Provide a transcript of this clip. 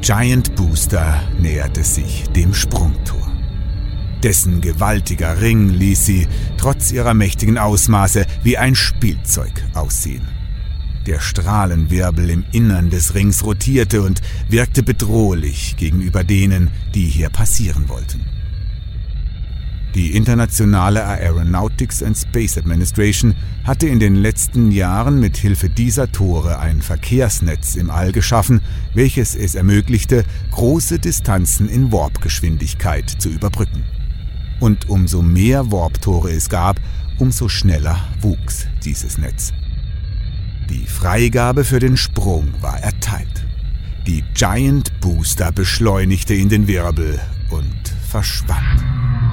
Giant Booster näherte sich dem Sprungtor. Dessen gewaltiger Ring ließ sie, trotz ihrer mächtigen Ausmaße, wie ein Spielzeug aussehen. Der Strahlenwirbel im Innern des Rings rotierte und wirkte bedrohlich gegenüber denen, die hier passieren wollten. Die internationale Aeronautics and Space Administration hatte in den letzten Jahren mit Hilfe dieser Tore ein Verkehrsnetz im All geschaffen, welches es ermöglichte, große Distanzen in Warpgeschwindigkeit zu überbrücken. Und umso mehr Warp-Tore es gab, umso schneller wuchs dieses Netz. Die Freigabe für den Sprung war erteilt. Die Giant Booster beschleunigte in den Wirbel und verschwand.